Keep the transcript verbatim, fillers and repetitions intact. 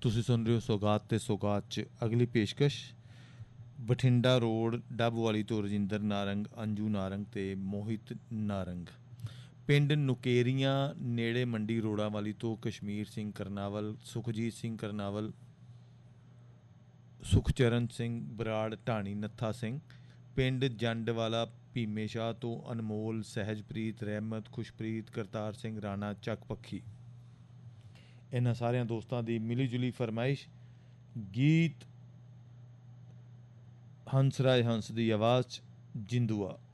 ਤੁਸੀਂ ਸੁਣ ਰਹੇ ਹੋ ਸੌਗਾਤ ਤੇ ਸੌਗਾਤ 'ਚ ਅਗਲੀ ਪੇਸ਼ਕਸ਼ ਬਠਿੰਡਾ ਰੋਡ ਡੱਬ ਵਾਲੀ ਤੋਂ ਰਜਿੰਦਰ ਨਾਰੰਗ, ਅੰਜੂ ਨਾਰੰਗ ਤੇ ਮੋਹਿਤ ਨਾਰੰਗ। ਪਿੰਡ ਨੁਕੇਰੀਆਂ ਨੇੜੇ ਮੰਡੀ ਰੋੜਾ ਵਾਲੀ ਤੋਂ ਕਸ਼ਮੀਰ ਸਿੰਘ ਕਰਨਾਵਲ, ਸੁਖਜੀਤ ਸਿੰਘ ਕਰਨਾਵਲ, ਸੁਖਚਰਨ ਸਿੰਘ ਬਰਾੜ, ਢਾਣੀ ਨੱਥਾ ਸਿੰਘ। ਪਿੰਡ ਜੰਡ ਵਾਲਾ ਭੀਮੇ ਸ਼ਾਹ ਤੋਂ ਅਨਮੋਲ, ਸਹਿਜਪ੍ਰੀਤ, ਰਹਿਮਤ, ਖੁਸ਼ਪ੍ਰੀਤ, ਕਰਤਾਰ ਸਿੰਘ ਰਾਣਾ, ਚੱਕ ਪੱਖੀ। ਇਹਨਾਂ ਸਾਰਿਆਂ ਦੋਸਤਾਂ ਦੀ ਮਿਲੀ ਜੁਲੀ ਫਰਮਾਇਸ਼ ਗੀਤ ਹੰਸਰਾਜ ਹੰਸ ਦੀ ਆਵਾਜ਼ 'ਚ ਜਿੰਦੂਆ।